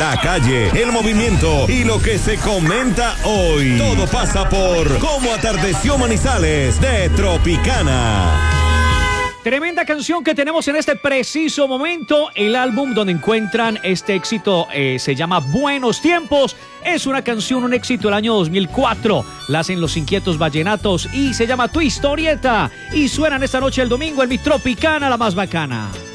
la calle, el movimiento y lo que se comenta hoy. Todo pasa por Cómo atardeció Manizales de Tropicana. Tremenda canción que tenemos en este preciso momento. El álbum donde encuentran este éxito se llama Buenos Tiempos. Es una canción, un éxito del año 2004. La hacen Los Inquietos Vallenatos y se llama Tu Historieta. Y suenan esta noche el domingo en mi Tropicana, la más bacana.